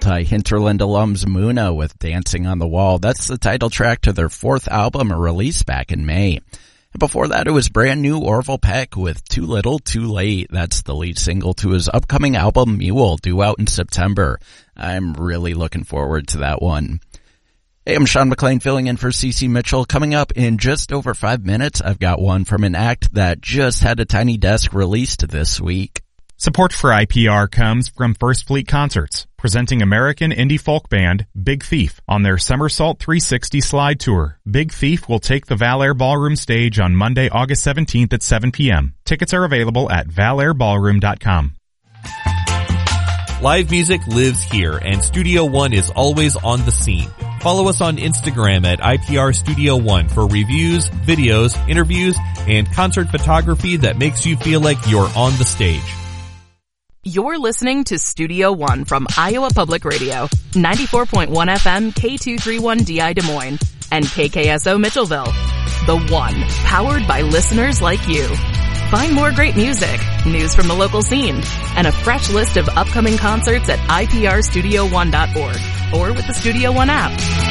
by Hinterland alums Muna with Dancing on the Wall. That's the title track to their fourth album, released back in May. And before that, it was brand new Orville Peck with Too Little, Too Late. That's the lead single to his upcoming album, Mule, due out in September. I'm really looking forward to that one. Hey, I'm Sean McLean filling in for CC Mitchell. Coming up in just over 5 minutes, I've got one from an act that just had a Tiny Desk released this week. Support for IPR comes from First Fleet Concerts, presenting American indie folk band Big Thief on their Somersault 360 Slide Tour. Big Thief will take the Valair Ballroom stage on Monday, August 17th at 7 p.m. Tickets are available at valairballroom.com. Live music lives here, and Studio One is always on the scene. Follow us on Instagram at IPR Studio One for reviews, videos, interviews, and concert photography that makes you feel like you're on the stage. You're listening to Studio One from Iowa Public Radio, 94.1 FM, K231DI Des Moines, and KKSO Mitchellville. The One, powered by listeners like you. Find more great music, news from the local scene, and a fresh list of upcoming concerts at iprstudio1.org or with the Studio One app.